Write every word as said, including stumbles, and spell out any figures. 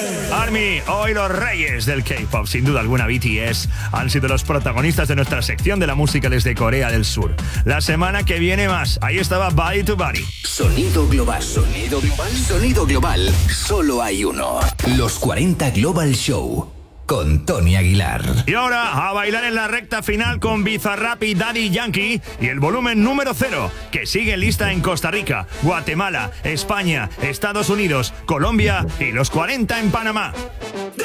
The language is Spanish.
Army, hoy los reyes del K-pop, sin duda alguna B T S, han sido los protagonistas de nuestra sección de la música desde Corea del Sur. La semana que viene más, ahí estaba Body to Body. Sonido global, sonido global, sonido global, solo hay uno. Los cuarenta Global Show. Con Tony Aguilar. Y ahora a bailar en la recta final con Bizarrap y Daddy Yankee y el volumen número cero, que sigue lista en Costa Rica, Guatemala, España, Estados Unidos, Colombia y los cuarenta en Panamá.